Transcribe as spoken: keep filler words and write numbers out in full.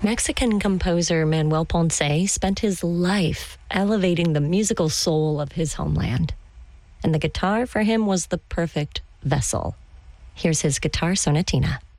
Mexican composer Manuel Ponce spent his life elevating the musical soul of his homeland, and the guitar for him was the perfect vessel. Here's his guitar sonatina.